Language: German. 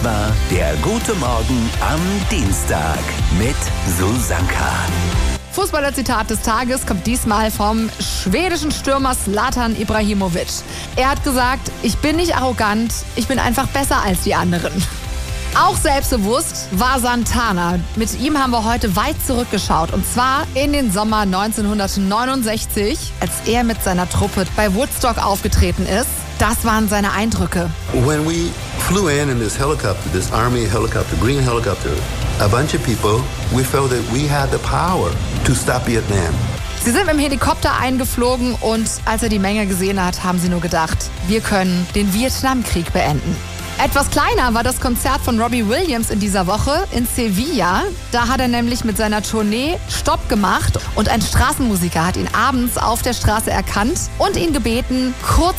Das war der Gute Morgen am Dienstag mit Susanka. Fußballer-Zitat des Tages kommt diesmal vom schwedischen Stürmer Zlatan Ibrahimovic. Er hat gesagt, ich bin nicht arrogant, ich bin einfach besser als die anderen. Auch selbstbewusst war Santana. Mit ihm haben wir heute weit zurückgeschaut. Und zwar in den Sommer 1969, als er mit seiner Truppe bei Woodstock aufgetreten ist. Das waren seine Eindrücke. When we flew in this helicopter, this army helicopter, green helicopter, a bunch of people, we felt that we had the power to stop Vietnam. Sie sind mit dem Helikopter eingeflogen und als er die Menge gesehen hat, haben sie nur gedacht, wir können den Vietnamkrieg beenden. Etwas kleiner war das Konzert von Robbie Williams in dieser Woche in Sevilla. Da hat er nämlich mit seiner Tournee Stopp gemacht und ein Straßenmusiker hat ihn abends auf der Straße erkannt und ihn gebeten, kurz